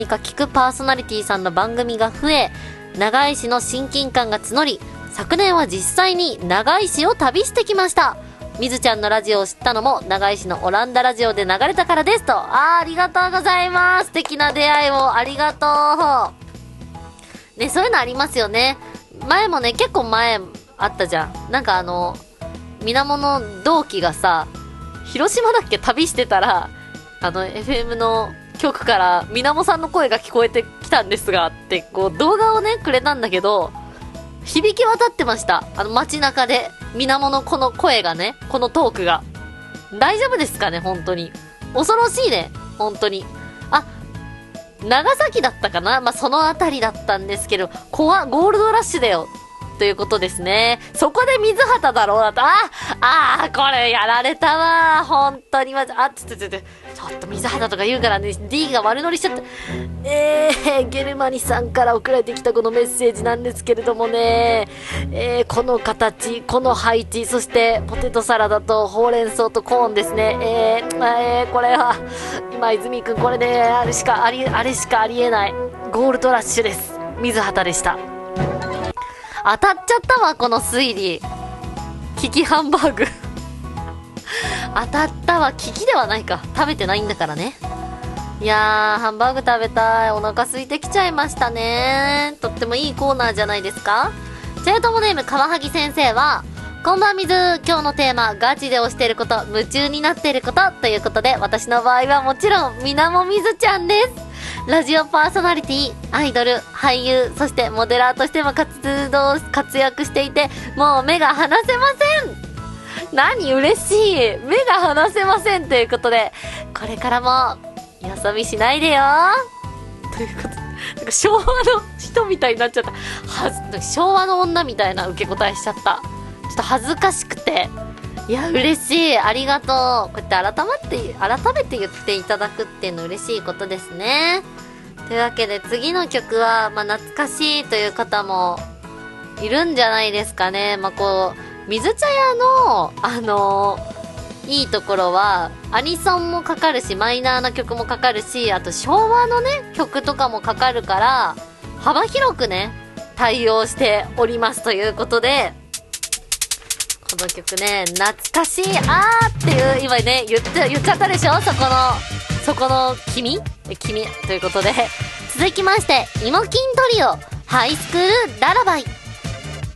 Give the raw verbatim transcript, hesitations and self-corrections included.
何か聞くパーソナリティさんの番組が増え、長井市の親近感が募り、昨年は実際に長井市を旅してきました。みずちゃんのラジオを知ったのも長井市のオランダラジオで流れたからですと。あー、ありがとうございます。素敵な出会いをありがとう。ね、そういうのありますよね。前もね、結構前あったじゃん。なんかあの、みなもの同期がさ、広島だっけ旅してたら、あの、エフエム の局からみなもさんの声が聞こえてきたんですがって、こう動画をね、くれたんだけど、響き渡ってました。あの街中で、みなものこの声がね、このトークが。大丈夫ですかね、本当に。恐ろしいね、本当に。あ、長崎だったかな、まあ、そのあたりだったんですけど、怖、ゴールドラッシュだよ。ということですね。そこで水畑だろうなと。ああー、これやられたわ。本当にまず、あ、ちょっとちょっと、ちょっと水畑とか言うからね、D が悪乗りしちゃった。えー、ゲルマニさんから送られてきたこのメッセージなんですけれどもね、えー、この形、この配置、そしてポテトサラダとほうれん草とコーンですね。えー、えー、これは、今泉くんこれね、あれしかあり、あれしかありえない。ゴールドラッシュです。水畑でした。当たっちゃったわ、この推理。キキハンバーグ。当たったわ。キキではないか。食べてないんだからね。いやー、ハンバーグ食べたい。お腹空いてきちゃいましたね。とってもいいコーナーじゃないですか。チェルトモネーム、カワハギ先生は、こんばんみず、今日のテーマ、ガチで推していること、夢中になっていることということで、私の場合はもちろん、みなもみずちゃんです。ラジオパーソナリティ、アイドル、俳優、そしてモデラーとしても活動、活躍していて、もう目が離せません。何嬉しい。目が離せませんということで、これからも、よそ見しないでよ。ということで、なんか昭和の人みたいになっちゃった。はず、昭和の女みたいな受け答えしちゃった。ちょっと恥ずかしくて。いや、嬉しい。ありがとう。こうやって改まって、改めて言っていただくっていうの嬉しいことですね。というわけで次の曲は、まあ、懐かしいという方もいるんじゃないですかね。まあ、こう、水茶屋の、あのー、いいところは、アニソンもかかるし、マイナーな曲もかかるし、あと昭和のね、曲とかもかかるから、幅広くね、対応しておりますということで、この曲ね、懐かしい、あーっていう、今ね、言って、言っちゃったでしょ、そこの、そこの君君ということで、続きまして、イモキントリオ、ハイスクールララバイ。